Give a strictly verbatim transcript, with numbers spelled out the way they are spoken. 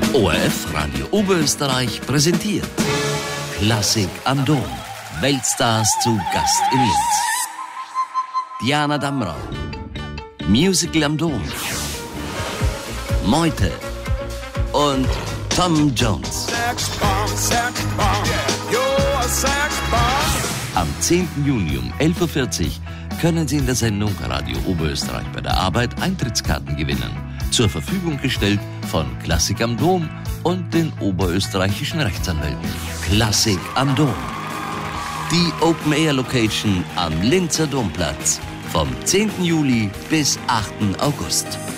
O R F Radio Oberösterreich präsentiert Klassik am Dom. Weltstars zu Gast in Linz. Diana Damrau. Musical am Dom. Meute und Tom Jones. Am zehnten Juni um elf Uhr vierzig können Sie in der Sendung Radio Oberösterreich bei der Arbeit Eintrittskarten gewinnen. Zur Verfügung gestellt von Klassik am Dom und den oberösterreichischen Rechtsanwälten. Klassik am Dom. Die Open-Air-Location am Linzer Domplatz vom zehnten Juli bis achten August.